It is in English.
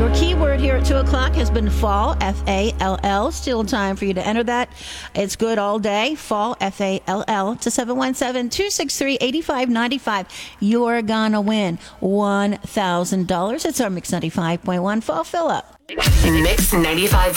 Your keyword here at 2 o'clock has been fall, F-A-L-L. Still time for you to enter that. It's good all day. Fall, F-A-L-L, to 717-263-8595. You're gonna win $1,000. It's our Mix 95.1 Fall Fill Up. Mix 95.1.